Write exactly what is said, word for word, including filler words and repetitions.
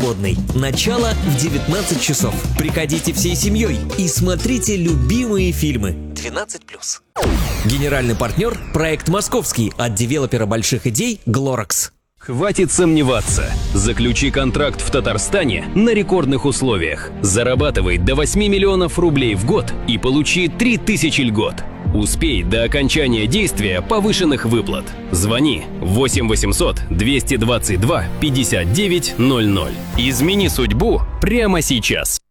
свободный. Начало в девятнадцать часов. Приходите всей семьей и смотрите любимые фильмы. двенадцать плюс. Генеральный партнер – проект «Московский» от девелопера больших идей «Глоракс». Хватит сомневаться. Заключи контракт в Татарстане на рекордных условиях. Зарабатывай до восьми миллионов рублей в год и получи три тысячи льгот. Успей до окончания действия повышенных выплат. Звони восемь восемьсот двести двадцать два пятьдесят девять ноль ноль. Измени судьбу прямо сейчас.